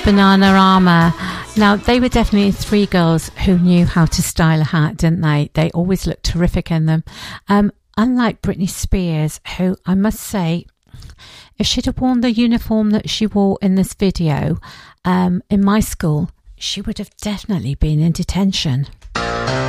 Bananarama. Now, they were definitely three girls who knew how to style a hat, didn't they? They always looked terrific in them. Unlike Britney Spears, who I must say, if she'd have worn the uniform that she wore in this video in my school, she would have definitely been in detention.